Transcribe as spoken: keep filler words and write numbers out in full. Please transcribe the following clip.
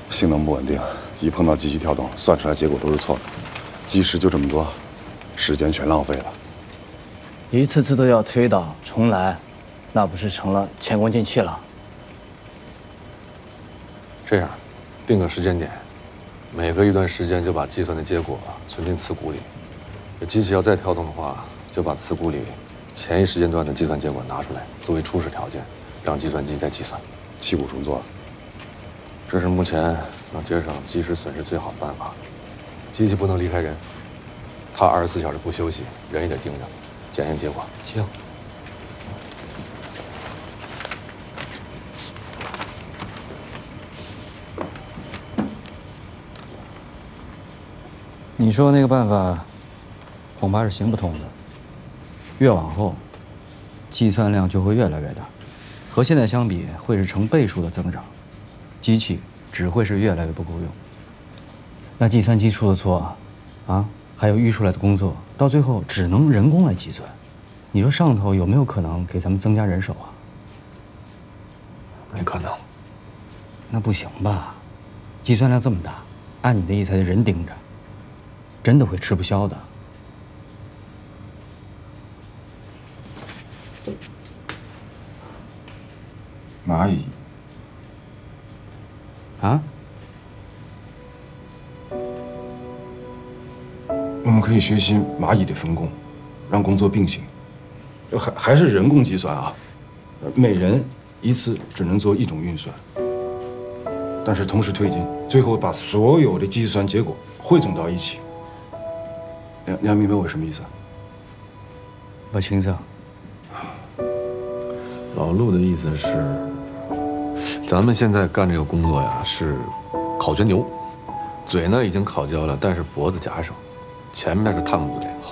性能不稳定，一碰到机器跳动，算出来结果都是错的。计时就这么多，时间全浪费了。 一次次都要推倒重来，那不是成了前功尽弃了？ 这样，定个时间点，每隔一段时间就把计算的结果存进次鼓里。这机器要再跳动的话，就把次鼓里前一时间段的计算结果拿出来，作为初始条件，让计算机再计算。 弃股重做， 这是目前能节省机时损失最好的办法。机器不能离开人，它二十四小时不休息，人也得盯着，检验结果。 行。 你说那个办法，恐怕是行不通的。越往后，计算量就会越来越大，和现在相比，会是成倍数的增长，机器只会是越来越不够用。那计算机出的错，啊，还有预出来的工作，到最后只能人工来计算。你说上头有没有可能给咱们增加人手啊？ 没可能。 那不行吧？计算量这么大，按你的意思还得人盯着，真的会吃不消的。 蚂蚁啊？ 我们可以学习蚂蚁的分工，让工作并行。还还是人工计算啊，每人一次只能做一种运算，但是同时推进，最后把所有的计算结果汇总到一起。你你还明白我什么意思啊？ 我清楚。 老陆的意思是，咱们现在干这个工作呀，是烤全牛，嘴呢已经烤焦了，但是脖子夹上，前面那是烫不嘴。